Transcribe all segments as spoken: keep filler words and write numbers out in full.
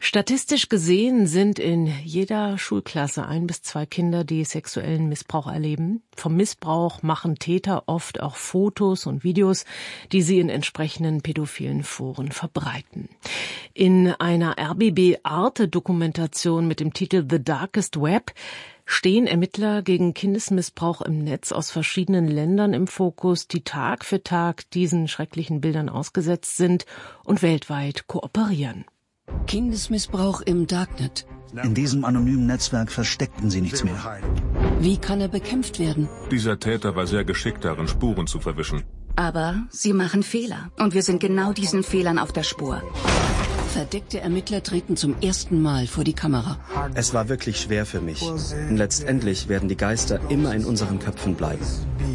Statistisch gesehen sind in jeder Schulklasse ein bis zwei Kinder, die sexuellen Missbrauch erleben. Vom Missbrauch machen Täter oft auch Fotos und Videos, die sie in entsprechenden pädophilen Foren verbreiten. In einer R B B-Arte-Dokumentation mit dem Titel The Darkest Web stehen Ermittler gegen Kindesmissbrauch im Netz aus verschiedenen Ländern im Fokus, die Tag für Tag diesen schrecklichen Bildern ausgesetzt sind und weltweit kooperieren. Kindesmissbrauch im Darknet. In diesem anonymen Netzwerk versteckten sie nichts mehr. Wie kann er bekämpft werden? Dieser Täter war sehr geschickt darin, Spuren zu verwischen. Aber sie machen Fehler. Und wir sind genau diesen Fehlern auf der Spur. Verdeckte Ermittler treten zum ersten Mal vor die Kamera. Es war wirklich schwer für mich. Letztendlich werden die Geister immer in unseren Köpfen bleiben.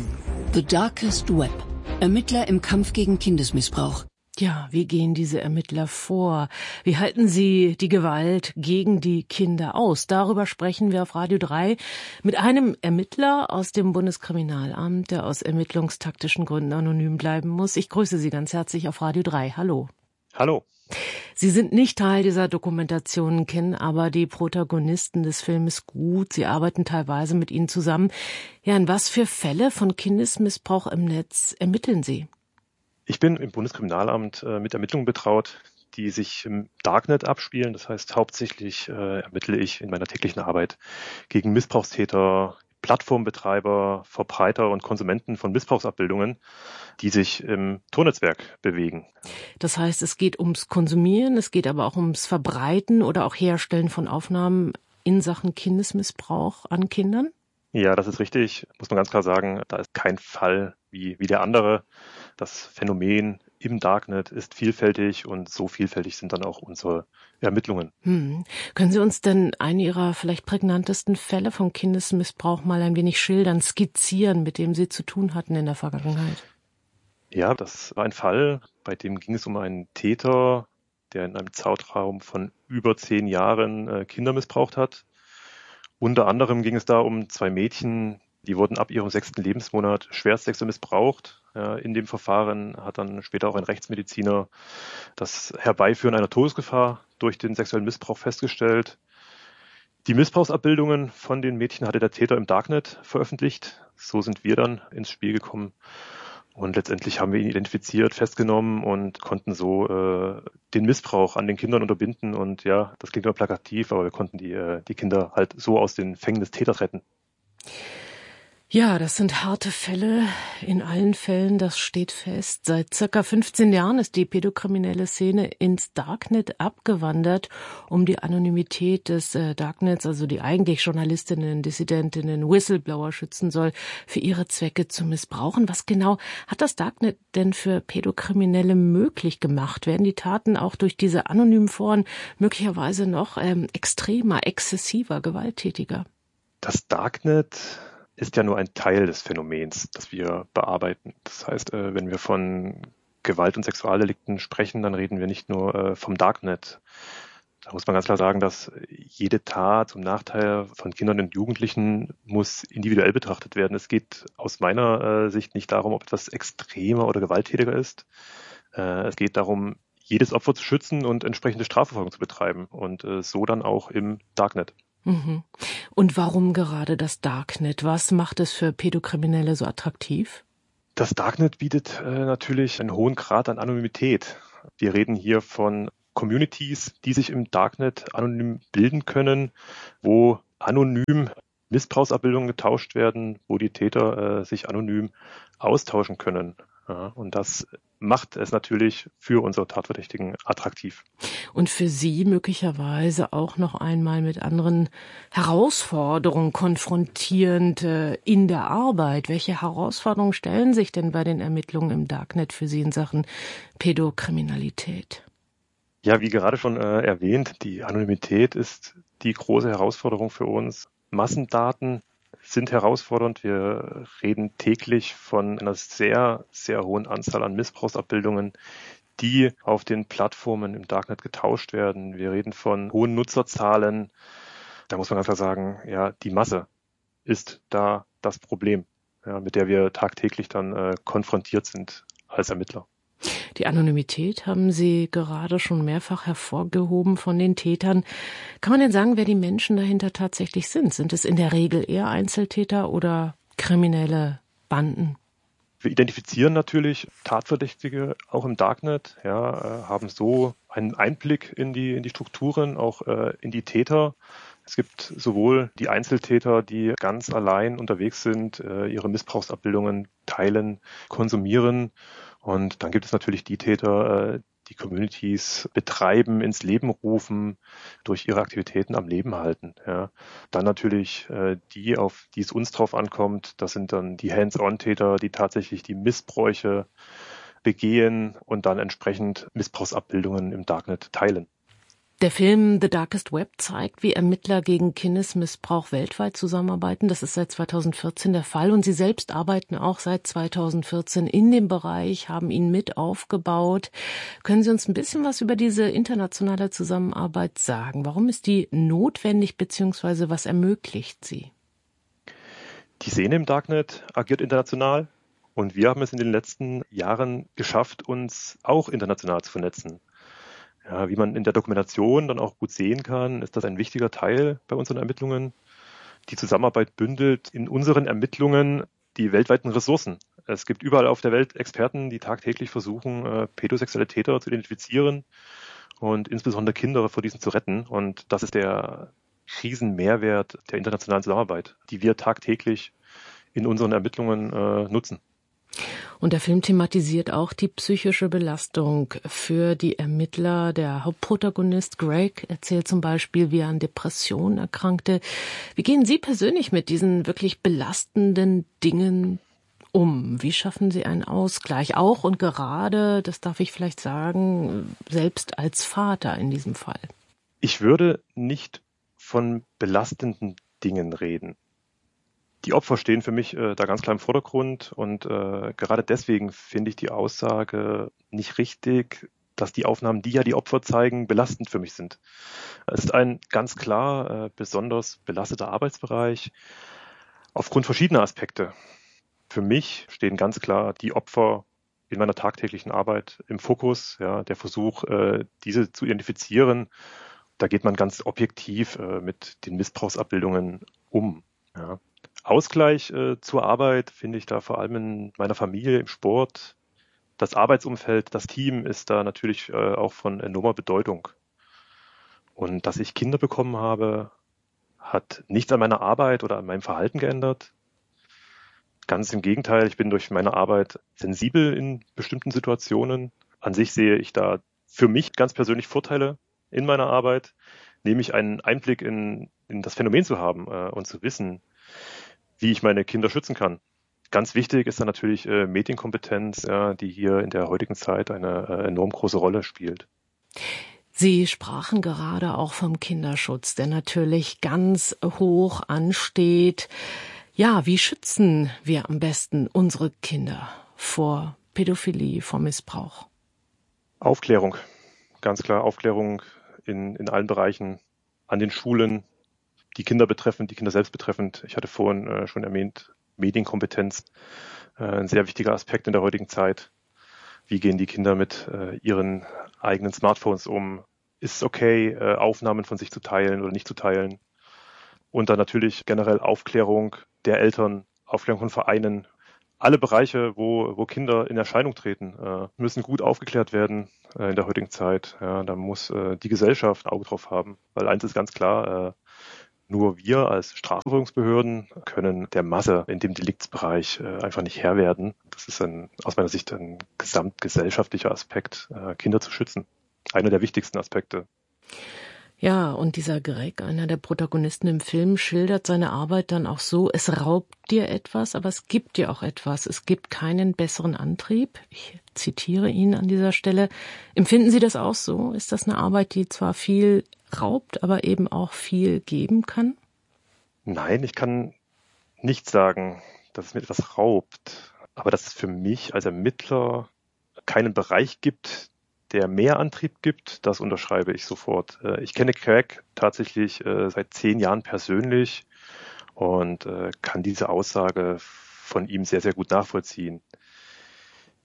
The Darkest Web. Ermittler im Kampf gegen Kindesmissbrauch. Ja, wie gehen diese Ermittler vor? Wie halten sie die Gewalt gegen die Kinder aus? Darüber sprechen wir auf Radio drei mit einem Ermittler aus dem Bundeskriminalamt, der aus ermittlungstaktischen Gründen anonym bleiben muss. Ich grüße Sie ganz herzlich auf Radio drei. Hallo. Hallo. Sie sind nicht Teil dieser Dokumentation, kennen aber die Protagonisten des Filmes gut. Sie arbeiten teilweise mit ihnen zusammen. Ja, in was für Fälle von Kindesmissbrauch im Netz ermitteln Sie? Ich bin im Bundeskriminalamt äh, mit Ermittlungen betraut, die sich im Darknet abspielen. Das heißt, hauptsächlich äh, ermittle ich in meiner täglichen Arbeit gegen Missbrauchstäter, Plattformbetreiber, Verbreiter und Konsumenten von Missbrauchsabbildungen, die sich im Tornetzwerk bewegen. Das heißt, es geht ums Konsumieren, es geht aber auch ums Verbreiten oder auch Herstellen von Aufnahmen in Sachen Kindesmissbrauch an Kindern? Ja, das ist richtig. Muss man ganz klar sagen, da ist kein Fall wie, wie der andere. Das Phänomen im Darknet ist vielfältig und so vielfältig sind dann auch unsere Ermittlungen. Hm. Können Sie uns denn einen Ihrer vielleicht prägnantesten Fälle von Kindesmissbrauch mal ein wenig schildern, skizzieren, mit dem Sie zu tun hatten in der Vergangenheit? Ja, das war ein Fall, bei dem ging es um einen Täter, der in einem Zeitraum von über zehn Jahren äh, Kinder missbraucht hat. Unter anderem ging es da um zwei Mädchen, die wurden ab ihrem sechsten Lebensmonat schwerst sexuell missbraucht. Ja, in dem Verfahren hat dann später auch ein Rechtsmediziner das Herbeiführen einer Todesgefahr durch den sexuellen Missbrauch festgestellt. Die Missbrauchsabbildungen von den Mädchen hatte der Täter im Darknet veröffentlicht. So sind wir dann ins Spiel gekommen. Und letztendlich haben wir ihn identifiziert, festgenommen und konnten so äh, den Missbrauch an den Kindern unterbinden. Und ja, das klingt immer plakativ, aber wir konnten die, äh, die Kinder halt so aus den Fängen des Täters retten. Ja, das sind harte Fälle. In allen Fällen, das steht fest. Seit circa fünfzehn Jahren ist die pädokriminelle Szene ins Darknet abgewandert, um die Anonymität des äh, Darknets, also die eigentlich Journalistinnen, Dissidentinnen, Whistleblower schützen soll, für ihre Zwecke zu missbrauchen. Was genau hat das Darknet denn für Pädokriminelle möglich gemacht? Werden die Taten auch durch diese anonymen Foren möglicherweise noch ähm, extremer, exzessiver, gewalttätiger? Das Darknet ist ja nur ein Teil des Phänomens, das wir bearbeiten. Das heißt, wenn wir von Gewalt- und Sexualdelikten sprechen, dann reden wir nicht nur vom Darknet. Da muss man ganz klar sagen, dass jede Tat zum Nachteil von Kindern und Jugendlichen muss individuell betrachtet werden. Es geht aus meiner Sicht nicht darum, ob etwas extremer oder gewalttätiger ist. Es geht darum, jedes Opfer zu schützen und entsprechende Strafverfolgung zu betreiben und so dann auch im Darknet. Und warum gerade das Darknet? Was macht es für Pädokriminelle so attraktiv? Das Darknet bietet äh, natürlich einen hohen Grad an Anonymität. Wir reden hier von Communities, die sich im Darknet anonym bilden können, wo anonym Missbrauchsabbildungen getauscht werden, wo die Täter äh, sich anonym austauschen können. Ja, und das macht es natürlich für unsere Tatverdächtigen attraktiv. Und für Sie möglicherweise auch noch einmal mit anderen Herausforderungen konfrontierend äh, in der Arbeit. Welche Herausforderungen stellen sich denn bei den Ermittlungen im Darknet für Sie in Sachen Pädokriminalität? Ja, wie gerade schon äh, erwähnt, die Anonymität ist die große Herausforderung für uns. Massendaten sind herausfordernd. Wir reden täglich von einer sehr, sehr hohen Anzahl an Missbrauchsabbildungen, die auf den Plattformen im Darknet getauscht werden. Wir reden von hohen Nutzerzahlen. Da muss man ganz klar sagen, ja, die Masse ist da das Problem, ja, mit der wir tagtäglich dann äh, konfrontiert sind als Ermittler. Die Anonymität haben Sie gerade schon mehrfach hervorgehoben von den Tätern. Kann man denn sagen, wer die Menschen dahinter tatsächlich sind? Sind es in der Regel eher Einzeltäter oder kriminelle Banden? Wir identifizieren natürlich Tatverdächtige auch im Darknet, ja, haben so einen Einblick in die, in die Strukturen, auch äh, in die Täter. Es gibt sowohl die Einzeltäter, die ganz allein unterwegs sind, äh, ihre Missbrauchsabbildungen teilen, konsumieren. Und dann gibt es natürlich die Täter, äh, die Communities betreiben, ins Leben rufen, durch ihre Aktivitäten am Leben halten. Ja. Dann natürlich äh, die, auf die es uns drauf ankommt, das sind dann die Hands-on-Täter, die tatsächlich die Missbräuche begehen und dann entsprechend Missbrauchsabbildungen im Darknet teilen. Der Film The Darkest Web zeigt, wie Ermittler gegen Kindesmissbrauch weltweit zusammenarbeiten. Das ist seit zweitausendvierzehn der Fall. Und Sie selbst arbeiten auch seit zweitausendvierzehn in dem Bereich, haben ihn mit aufgebaut. Können Sie uns ein bisschen was über diese internationale Zusammenarbeit sagen? Warum ist die notwendig, beziehungsweise was ermöglicht sie? Die Szene im Darknet agiert international. Und wir haben es in den letzten Jahren geschafft, uns auch international zu vernetzen. Ja, wie man in der Dokumentation dann auch gut sehen kann, ist das ein wichtiger Teil bei unseren Ermittlungen. Die Zusammenarbeit bündelt in unseren Ermittlungen die weltweiten Ressourcen. Es gibt überall auf der Welt Experten, die tagtäglich versuchen, äh, pädosexuelle Täter zu identifizieren und insbesondere Kinder vor diesen zu retten. Und das ist der Riesenmehrwert der internationalen Zusammenarbeit, die wir tagtäglich in unseren Ermittlungen äh, nutzen. Und der Film thematisiert auch die psychische Belastung für die Ermittler. Der Hauptprotagonist Greg erzählt zum Beispiel, wie er an Depressionen erkrankte. Wie gehen Sie persönlich mit diesen wirklich belastenden Dingen um? Wie schaffen Sie einen Ausgleich? Auch und gerade, das darf ich vielleicht sagen, selbst als Vater in diesem Fall. Ich würde nicht von belastenden Dingen reden. Die Opfer stehen für mich äh, da ganz klar im Vordergrund und äh, gerade deswegen finde ich die Aussage nicht richtig, dass die Aufnahmen, die ja die Opfer zeigen, belastend für mich sind. Es ist ein ganz klar äh, besonders belasteter Arbeitsbereich aufgrund verschiedener Aspekte. Für mich stehen ganz klar die Opfer in meiner tagtäglichen Arbeit im Fokus, ja, der Versuch, äh, diese zu identifizieren. Da geht man ganz objektiv äh, mit den Missbrauchsabbildungen um. Ja. Ausgleich äh, zur Arbeit finde ich da vor allem in meiner Familie, im Sport. Das Arbeitsumfeld, das Team ist da natürlich äh, auch von enormer Bedeutung. Und dass ich Kinder bekommen habe, hat nichts an meiner Arbeit oder an meinem Verhalten geändert. Ganz im Gegenteil, ich bin durch meine Arbeit sensibel in bestimmten Situationen. An sich sehe ich da für mich ganz persönlich Vorteile in meiner Arbeit, nämlich einen Einblick in, in das Phänomen zu haben äh, und zu wissen, wie ich meine Kinder schützen kann. Ganz wichtig ist dann natürlich äh, Medienkompetenz, ja, die hier in der heutigen Zeit eine äh, enorm große Rolle spielt. Sie sprachen gerade auch vom Kinderschutz, der natürlich ganz hoch ansteht. Ja, wie schützen wir am besten unsere Kinder vor Pädophilie, vor Missbrauch? Aufklärung, ganz klar Aufklärung in, in allen Bereichen, an den Schulen, die Kinder betreffend, die Kinder selbst betreffend. Ich hatte vorhin äh, schon erwähnt, Medienkompetenz, äh, ein sehr wichtiger Aspekt in der heutigen Zeit. Wie gehen die Kinder mit äh, ihren eigenen Smartphones um? Ist es okay, äh, Aufnahmen von sich zu teilen oder nicht zu teilen? Und dann natürlich generell Aufklärung der Eltern, Aufklärung von Vereinen. Alle Bereiche, wo, wo Kinder in Erscheinung treten, äh, müssen gut aufgeklärt werden äh, in der heutigen Zeit. Ja, da muss äh, die Gesellschaft ein Auge drauf haben. Weil eins ist ganz klar, äh, nur wir als Strafverfolgungsbehörden können der Masse in dem Deliktsbereich äh, einfach nicht Herr werden. Das ist ein, aus meiner Sicht ein gesamtgesellschaftlicher Aspekt, äh, Kinder zu schützen. Einer der wichtigsten Aspekte. Ja, und dieser Greg, einer der Protagonisten im Film, schildert seine Arbeit dann auch so, es raubt dir etwas, aber es gibt dir auch etwas. Es gibt keinen besseren Antrieb. Ich zitiere ihn an dieser Stelle. Empfinden Sie das auch so? Ist das eine Arbeit, die zwar viel raubt, aber eben auch viel geben kann? Nein, ich kann nicht sagen, dass es mir etwas raubt, aber dass es für mich als Ermittler keinen Bereich gibt, der mehr Antrieb gibt, das unterschreibe ich sofort. Ich kenne Greg tatsächlich seit zehn Jahren persönlich und kann diese Aussage von ihm sehr, sehr gut nachvollziehen.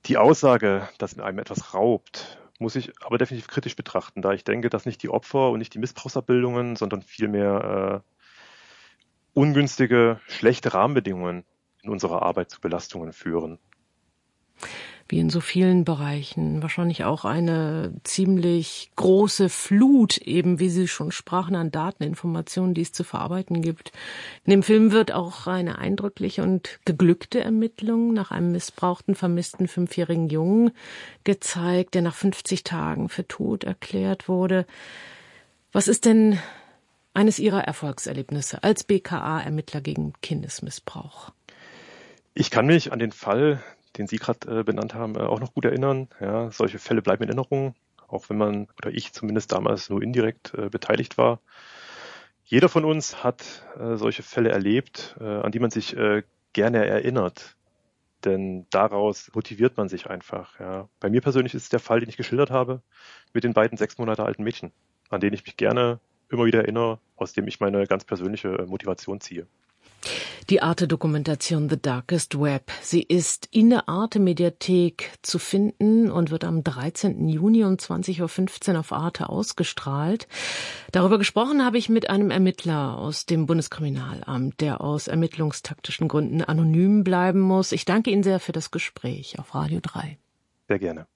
Die Aussage, dass einem etwas raubt, muss ich aber definitiv kritisch betrachten, da ich denke, dass nicht die Opfer und nicht die Missbrauchsabbildungen, sondern vielmehr äh, ungünstige, schlechte Rahmenbedingungen in unserer Arbeit zu Belastungen führen. Wie in so vielen Bereichen. Wahrscheinlich auch eine ziemlich große Flut, eben wie Sie schon sprachen, an Dateninformationen, die es zu verarbeiten gibt. In dem Film wird auch eine eindrückliche und geglückte Ermittlung nach einem missbrauchten, vermissten fünfjährigen Jungen gezeigt, der nach fünfzig Tagen für tot erklärt wurde. Was ist denn eines Ihrer Erfolgserlebnisse als B K A-Ermittler gegen Kindesmissbrauch? Ich kann mich an den Fall, den Sie gerade äh, benannt haben, äh, auch noch gut erinnern. Ja, solche Fälle bleiben in Erinnerung, auch wenn man, oder ich zumindest damals nur indirekt äh, beteiligt war. Jeder von uns hat äh, solche Fälle erlebt, äh, an die man sich äh, gerne erinnert. Denn daraus motiviert man sich einfach. Ja. Bei mir persönlich ist es der Fall, den ich geschildert habe, mit den beiden sechs Monate alten Mädchen, an den ich mich gerne immer wieder erinnere, aus dem ich meine ganz persönliche äh, Motivation ziehe. Die Arte-Dokumentation The Darkest Web. Sie ist in der Arte-Mediathek zu finden und wird am dreizehnten Juni um zwanzig Uhr fünfzehn auf Arte ausgestrahlt. Darüber gesprochen habe ich mit einem Ermittler aus dem Bundeskriminalamt, der aus ermittlungstaktischen Gründen anonym bleiben muss. Ich danke Ihnen sehr für das Gespräch auf Radio drei. Sehr gerne.